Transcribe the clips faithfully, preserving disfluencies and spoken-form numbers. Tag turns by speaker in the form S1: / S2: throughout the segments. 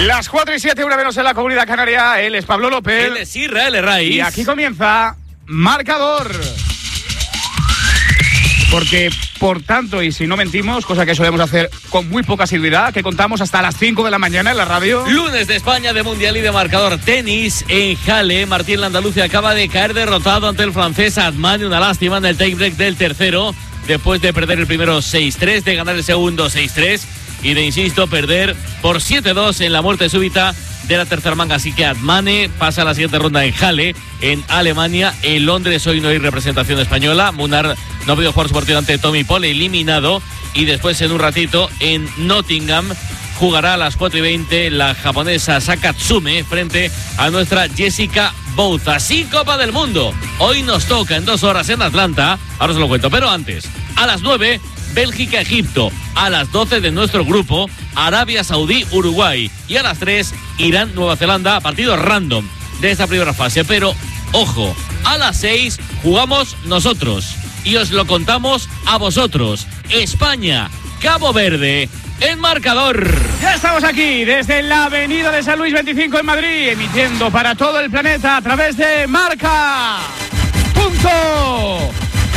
S1: Las cuatro y siete, una menos en la Comunidad Canaria. Él es Pablo López.
S2: Él es Israel Raiz.
S1: Y aquí comienza Marcador. Porque, por tanto, y si no mentimos, cosa que solemos hacer con muy poca asiduidad, que contamos hasta las cinco de la mañana en la radio.
S2: Lunes de España, de Mundial y de Marcador. Tenis en Halle. Martín Landaluce acaba de caer derrotado ante el francés Admani. Una lástima en el tiebreak del tercero, después de perder el primero seis tres, de ganar el segundo seis tres y de, insisto, perder por siete dos en la muerte súbita de la tercera manga. Así que Admani pasa a la siguiente ronda en Halle, en Alemania. En Londres hoy no hay representación española. Munar no ha podido jugar su partido ante Tommy Paul, eliminado. Y después, en un ratito, en Nottingham jugará a las cuatro y veinte la japonesa Sakatsume frente a nuestra Jessica Bouza. Sin Copa del Mundo. Hoy nos toca en dos horas en Atlanta. Ahora os lo cuento, pero antes, a las nueve, Bélgica-Egipto. A las doce de nuestro grupo, Arabia Saudí-Uruguay. Y a las tres, Irán-Nueva Zelanda. Partido random de esta primera fase. Pero, ojo, a las seis jugamos nosotros. Y os lo contamos a vosotros. España, Cabo Verde, en Marcador.
S1: Ya estamos aquí, desde la avenida de San Luis veinticinco en Madrid, emitiendo para todo el planeta a través de Marca. Punto.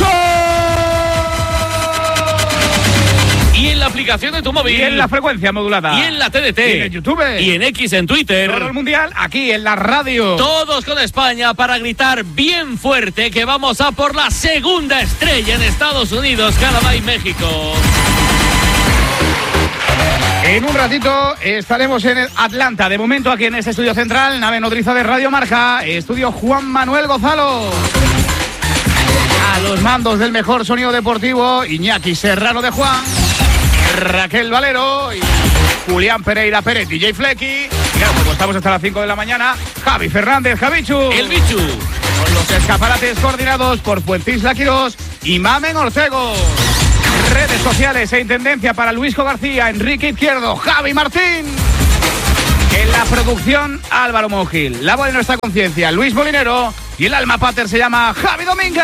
S2: Y en la aplicación de tu móvil.
S1: Y en la frecuencia modulada.
S2: Y en la T D T.
S1: Y en YouTube.
S2: Y en X en Twitter.
S1: Todo el mundial aquí en la radio.
S2: Todos con España para gritar bien fuerte que vamos a por la segunda estrella en Estados Unidos, Canadá y México.
S1: En un ratito estaremos en Atlanta. De momento aquí en este estudio central, nave nodriza de Radio Marca, estudio Juan Manuel Gonzalo. A los mandos del mejor sonido deportivo, Iñaki Serrano de Juan, Raquel Valero y Julián Pereira Pérez, D J Flecky. Y claro, como estamos hasta las cinco de la mañana, Javi Fernández, Javichu.
S2: El Bichu.
S1: Con los escaparates coordinados por Fuentisla Quirós y Mamen Ortego. Redes sociales e intendencia para Luisco García, Enrique Izquierdo, Javi Martín. En la producción, Álvaro Monjil. La voz de nuestra conciencia, Luis Molinero. Y el alma pater se llama Javi Domínguez.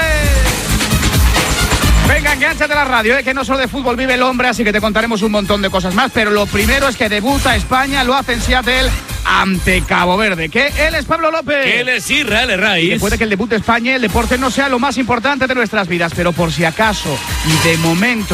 S1: Venga, enganchate a la radio, ¿eh? Que no solo de fútbol vive el hombre, así que te contaremos un montón de cosas más. Pero lo primero es que debuta España, lo hace en Seattle ante Cabo Verde. Que él es Pablo López.
S2: Que él es Israel Raiz.
S1: Que puede que el debut de España, el deporte, no sea lo más importante de nuestras vidas, pero por si acaso, y de momento,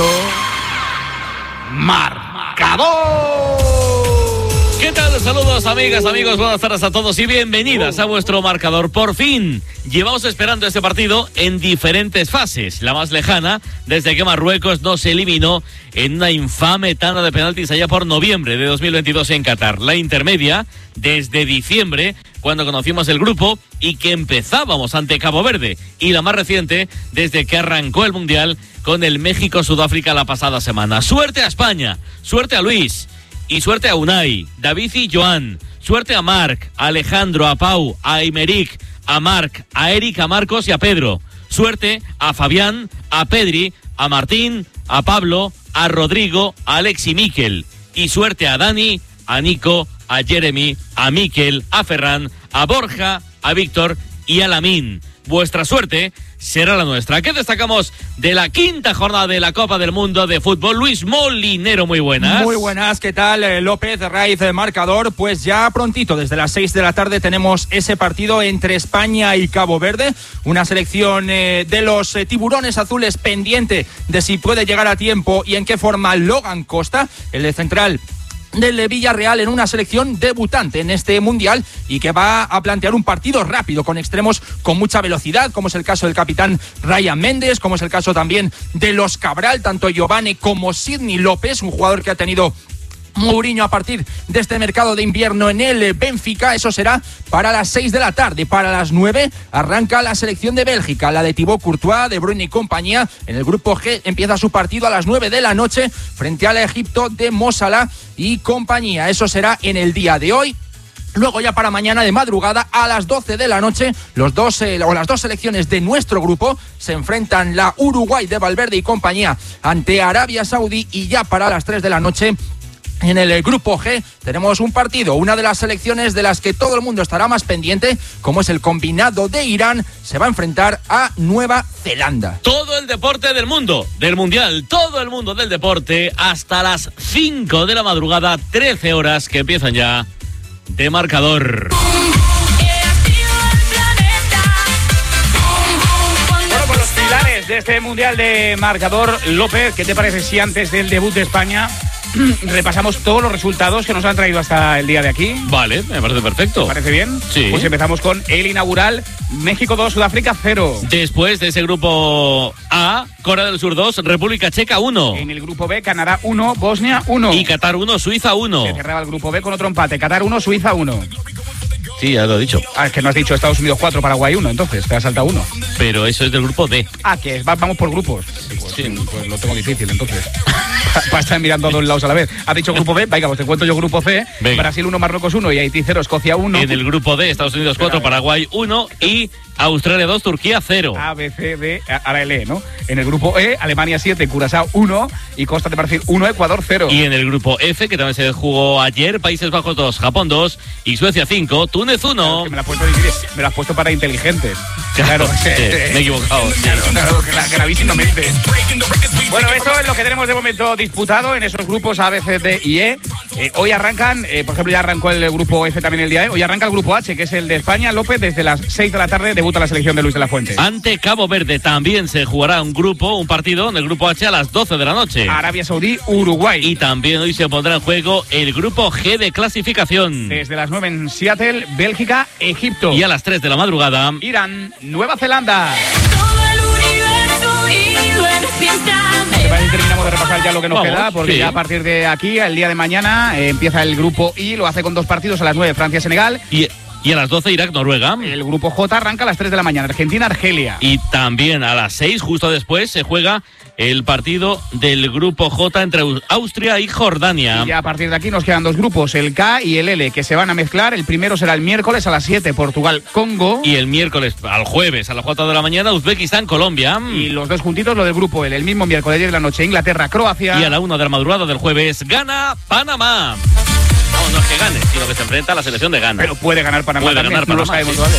S1: Marcador.
S2: ¿Qué tal? Saludos, amigas, amigos, buenas tardes a todos y bienvenidas a vuestro Marcador. Por fin, llevamos esperando este partido en diferentes fases. La más lejana, desde que Marruecos nos eliminó en una infame tanda de penaltis allá por noviembre de dos mil veintidós en Qatar. La intermedia, desde diciembre, cuando conocimos el grupo y que empezábamos ante Cabo Verde. Y la más reciente, desde que arrancó el Mundial con el México-Sudáfrica la pasada semana. Suerte a España, suerte a Luis. Y suerte a Unai, David y Joan. Suerte a Marc, a Alejandro, a Pau, a Aymeric, a Marc, a Eric, a Marcos y a Pedro. Suerte a Fabián, a Pedri, a Martín, a Pablo, a Rodrigo, a Alex y Miquel. Y suerte a Dani, a Nico, a Jeremy, a Miquel, a Ferran, a Borja, a Víctor y a Lamín. Vuestra suerte será la nuestra. ¿Qué destacamos de la quinta jornada de la Copa del Mundo de Fútbol? Luis Molinero, muy buenas.
S3: Muy buenas, ¿qué tal? Eh, López, Raiz, Marcador. Pues ya prontito, desde las seis de la tarde, tenemos ese partido entre España y Cabo Verde. Una selección eh, de los eh, tiburones azules pendiente de si puede llegar a tiempo y en qué forma Logan Costa, el de central del Villarreal, en una selección debutante en este Mundial y que va a plantear un partido rápido con extremos con mucha velocidad, como es el caso del capitán Ryan Méndez, como es el caso también de los Cabral, tanto Giovanni como Sidney López, un jugador que ha tenido Mourinho a partir de este mercado de invierno en el Benfica. Eso será para las seis de la tarde. Para las nueve arranca la selección de Bélgica, la de Thibaut Courtois, De Bruyne y compañía. En el grupo G empieza su partido a las nueve de la noche frente al Egipto de Mo Salah y compañía. Eso será en el día de hoy. Luego ya para mañana de madrugada a las doce de la noche, los dos, eh, o las dos selecciones de nuestro grupo se enfrentan, la Uruguay de Valverde y compañía ante Arabia Saudí, y ya para las tres de la noche en el grupo G tenemos un partido, una de las selecciones de las que todo el mundo estará más pendiente, como es el combinado de Irán, se va a enfrentar a Nueva Zelanda.
S2: Todo el deporte del mundo, del mundial, todo el mundo del deporte, hasta las cinco de la madrugada, trece horas que empiezan ya de Marcador.
S1: Bueno, con los pilares de este Mundial de Marcador, López, ¿qué te parece si antes del debut de España repasamos todos los resultados que nos han traído hasta el día de aquí?
S2: Vale, me parece perfecto.
S1: ¿Te parece bien?
S2: Sí.
S1: Pues empezamos con el inaugural, México dos, Sudáfrica cero.
S2: Después de ese grupo A, Corea del Sur dos, República Checa uno.
S1: En el grupo B, Canadá uno, Bosnia uno.
S2: Y Qatar uno, Suiza uno.
S1: Se cerraba el grupo B con otro empate, Qatar uno, Suiza uno.
S2: Sí, ya lo he dicho.
S1: Ah, es que no has dicho Estados Unidos cuatro, Paraguay uno, entonces te has saltado uno.
S2: Pero eso es del grupo D.
S1: Ah, que va- vamos por grupos. Pues,
S2: Sí.
S1: pues lo tengo difícil, entonces. Para estar mirando a dos lados a la vez. Has dicho grupo B, venga, pues te cuento yo grupo C.
S2: Venga.
S1: Brasil uno, Marruecos uno y Haití cero, Escocia uno.
S2: En el grupo D, Estados Unidos cuatro, Paraguay uno y Australia dos, Turquía cero.
S1: A, B, C, D, a- ahora el E, ¿no? En el grupo E, Alemania siete, Curazao uno y Costa de Marfil uno, Ecuador cero.
S2: Y en el grupo F, que también se jugó ayer, Países Bajos dos, Japón dos y Suecia cinco, Túnez uno.
S1: Que me lo has puesto difícil, me lo has puesto para inteligentes. Claro,
S2: Sí, me he equivocado. sí.
S1: Claro, gra- gravísimamente. Bueno, eso es lo que tenemos de momento disputado en esos grupos A, B, C, D y E. Eh, hoy arrancan, eh, por ejemplo, ya arrancó el grupo F también el día de hoy. Hoy arranca el grupo H, que es el de España. López, desde las seis de la tarde debuta la selección de Luis de la Fuente.
S2: Ante Cabo Verde también se jugará un grupo, un partido en el grupo H a las doce de la noche.
S1: Arabia Saudí, Uruguay.
S2: Y también hoy se pondrá en juego el grupo G de clasificación.
S1: Desde las nueve en Seattle, Bélgica, Egipto.
S2: Y a las tres de la madrugada,
S1: Irán, Nueva Zelanda.
S4: Todo el universo y lo empieza.
S1: ¿Te parece que terminamos de repasar ya lo que nos
S2: Vamos,
S1: queda? Porque
S2: sí.
S1: ya a partir de aquí, el día de mañana, eh, empieza el grupo I, lo hace con dos partidos a las nueve, Francia-Senegal.
S2: y, y a las doce Irak-Noruega.
S1: El grupo J arranca a las tres de la mañana, Argentina-Argelia.
S2: Y también a las seis, justo después, se juega el partido del grupo J entre Au- Austria y Jordania.
S1: Y ya a partir de aquí nos quedan dos grupos, el K y el L, que se van a mezclar. El primero será el miércoles a las siete, Portugal-Congo.
S2: Y el miércoles, al jueves, a las cuatro de la mañana, Uzbekistán-Colombia.
S1: Y los dos juntitos, lo del grupo L. El mismo miércoles diez de la noche, Inglaterra-Croacia.
S2: Y a la una de la madrugada del jueves, gana Panamá. No, no es que gane, sino que se enfrenta a la selección de Ghana.
S1: Pero puede ganar Panamá
S2: Puede
S1: también,
S2: ganar
S1: no lo
S2: Panamá,
S1: sabemos
S2: sí.
S1: todavía.